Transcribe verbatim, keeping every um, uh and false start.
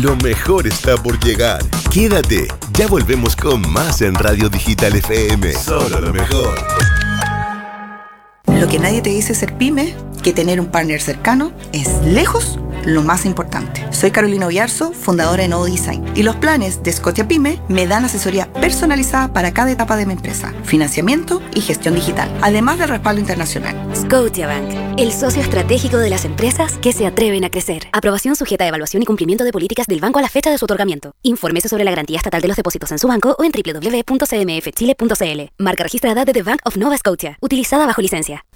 Lo mejor está por llegar. Quédate, ya volvemos con más en Radio Digital F M. Solo lo mejor. Lo que nadie te dice ser pyme, que tener un partner cercano es lejos lo más importante. Soy Carolina Oyarzo, fundadora de Novo Design, y los planes de Scotia Pyme me dan asesoría personalizada para cada etapa de mi empresa, financiamiento y gestión digital, además del respaldo internacional. Scotiabank, el socio estratégico de las empresas que se atreven a crecer. Aprobación sujeta a evaluación y cumplimiento de políticas del banco a la fecha de su otorgamiento. Infórmese sobre la garantía estatal de los depósitos en su banco o en doble u doble u doble u punto c m f chile punto c l. Marca registrada de The Bank of Nova Scotia, utilizada bajo licencia.